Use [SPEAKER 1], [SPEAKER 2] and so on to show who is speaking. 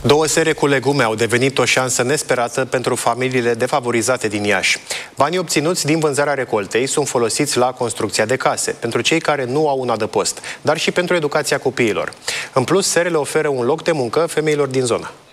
[SPEAKER 1] 2 sere cu legume au devenit o șansă nesperată pentru familiile defavorizate din Iași. Banii obținuți din vânzarea recoltei sunt folosiți la construcția de case, pentru cei care nu au un adăpost, dar și pentru educația copiilor. În plus, serele oferă un loc de muncă femeilor din zonă.